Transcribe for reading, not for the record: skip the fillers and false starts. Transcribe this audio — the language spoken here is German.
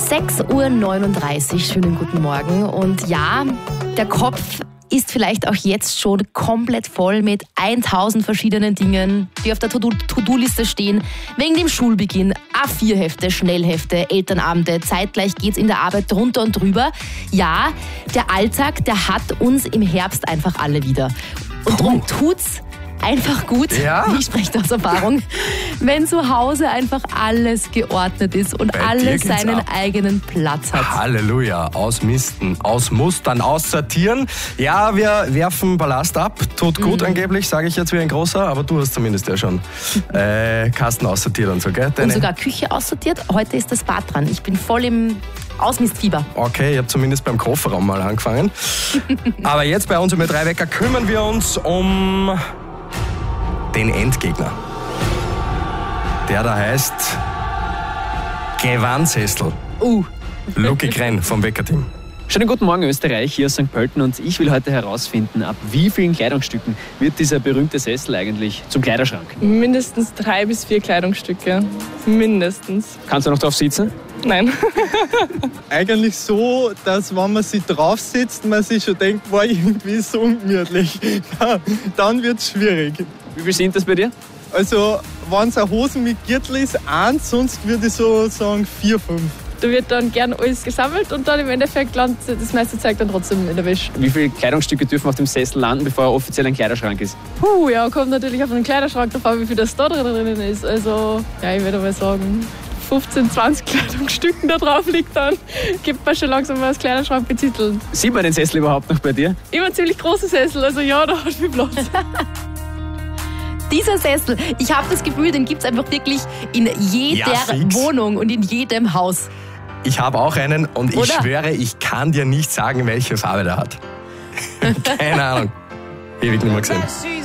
6:39 Uhr, schönen guten Morgen. Und ja, der Kopf ist vielleicht auch jetzt schon komplett voll mit 1000 verschiedenen Dingen, die auf der To-Do-Liste stehen. Wegen dem Schulbeginn, A4-Hefte, Schnellhefte, Elternabende, zeitgleich geht's in der Arbeit drunter und drüber. Ja, der Alltag, der hat uns im Herbst einfach alle wieder. Und darum tut's einfach gut, ich spreche aus Erfahrung, wenn zu Hause einfach alles geordnet ist und alles seinen eigenen Platz hat. Halleluja, ausmisten, ausmustern, aussortieren. Ja, wir werfen Ballast ab, tut gut angeblich, sage ich jetzt wie ein Großer, aber du hast zumindest ja schon Kasten aussortiert und so, gell? Und sogar Küche aussortiert, heute ist das Bad dran. Ich bin voll im Ausmistfieber. Okay, ich habe zumindest beim Kofferraum mal angefangen. Aber jetzt bei uns im Drei-Wecker kümmern wir uns um den Endgegner. Der da heißt Gewandssessel. Luki Krenn vom Wecker-Team. Schönen guten Morgen Österreich, hier aus St. Pölten und ich will heute herausfinden, ab wie vielen Kleidungsstücken wird dieser berühmte Sessel eigentlich zum Kleiderschrank? Mindestens 3 bis 4 Kleidungsstücke. Mindestens. Kannst du noch drauf sitzen? Nein. Eigentlich so, dass wenn man sich drauf sitzt, man sich schon denkt, war irgendwie so ungemütlich. Dann wird es schwierig. Wie viel sind das bei dir? Also, wenn es eine Hose mit Gürtel ist, 1, sonst würde ich so sagen 4, 5. Da wird dann gern alles gesammelt und dann im Endeffekt landet das meiste Zeug dann trotzdem in der Wäsche. Wie viele Kleidungsstücke dürfen auf dem Sessel landen, bevor er offiziell ein Kleiderschrank ist? Ja, kommt natürlich auf den Kleiderschrank drauf an, wie viel das da drinnen ist. Also, ja, ich würde mal sagen, 15, 20 Kleidungsstücken da drauf liegt dann. Gibt man schon langsam mal das Kleiderschrank betiteln. Sieht man den Sessel überhaupt noch bei dir? Immer ein ziemlich großer Sessel, also ja, da hat viel Platz. Dieser Sessel, ich habe das Gefühl, den gibt es einfach wirklich in jeder Wohnung und in jedem Haus. Ich habe auch einen und ich schwöre, ich kann dir nicht sagen, welche Farbe der hat. Keine Ahnung. Ewig nicht mehr gesehen.